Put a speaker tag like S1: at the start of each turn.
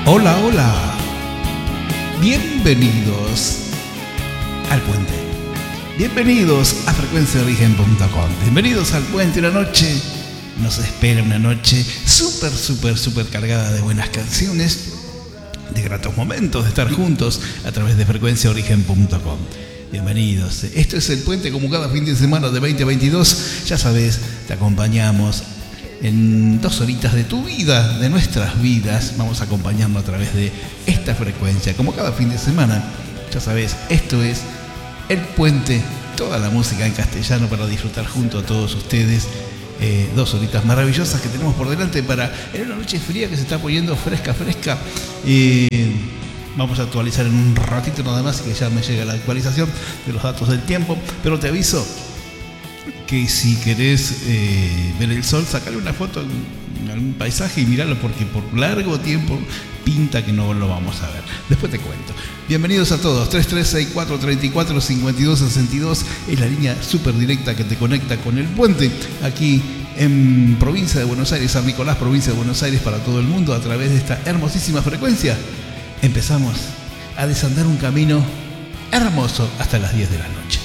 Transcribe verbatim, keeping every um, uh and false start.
S1: Hola, hola. Bienvenidos al puente. Bienvenidos a frecuencia origen punto com. Bienvenidos al puente. Una noche nos espera, una noche súper, súper, súper cargada de buenas canciones, de gratos momentos, de estar juntos a través de frecuencia origen punto com. Bienvenidos. Esto es el puente, como cada fin de semana de veinte veintidós. Ya sabes, te acompañamos en dos horitas de tu vida, de nuestras vidas. Vamos acompañando a través de esta frecuencia, como cada fin de semana. Ya sabes, esto es el puente, toda la música en castellano para disfrutar junto a todos ustedes. Eh, dos horitas maravillosas que tenemos por delante para, en una noche fría que se está poniendo fresca, fresca. Eh, vamos a actualizar en un ratito nada más, que ya me llega la actualización de los datos del tiempo. Pero te aviso que si querés eh, ver el sol, sacale una foto en algún paisaje y miralo, porque por largo tiempo pinta que no lo vamos a ver. Después te cuento. Bienvenidos a todos. Tres tres seis cuatro tres cuatro cinco dos seis dos es la línea súper directa que te conecta con el puente aquí en provincia de Buenos Aires, San Nicolás, provincia de Buenos Aires, para todo el mundo a través de esta hermosísima frecuencia. Empezamos a desandar un camino hermoso hasta las diez de la noche.